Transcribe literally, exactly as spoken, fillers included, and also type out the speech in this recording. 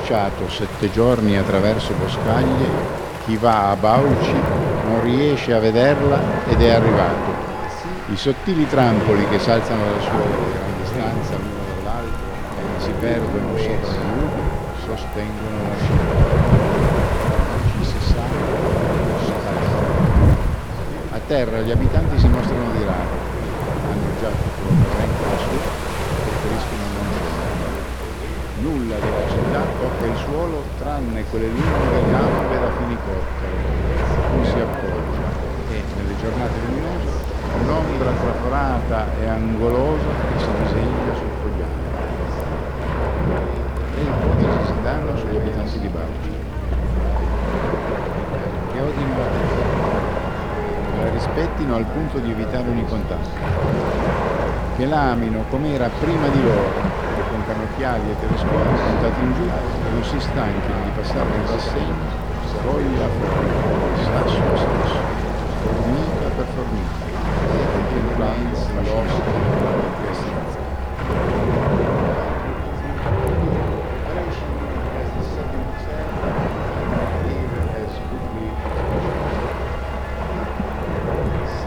marciato sette giorni attraverso boscaglie, chi va a Bauci non riesce a vederla ed è arrivato. I sottili trampoli che s'alzano dal suolo a gran distanza l'uno dall'altro e si perdono sopra le nubi sostengono la città. Ci si sa, si sa. A terra gli abitanti si mostrano di rado, hanno già tutto lo corrente lassù, preferiscono non scendere. Nulla della città tocca il suolo tranne quelle lunghe gambe da fenicottero su cui si appoggia e, nelle giornate luminose, un'ombra traforata e angolosa che si disegna sul fogliame. E ipotesi si danno sugli abitanti di Bauci, che odino la terra, che la rispettino al punto di evitare ogni contatto, che l'amino come era prima di loro, che con cannocchiali e telescopi puntati in giù non si stanchino di passare in rassegna foglia a foglia, sasso a sasso, formica per formica, e l'osso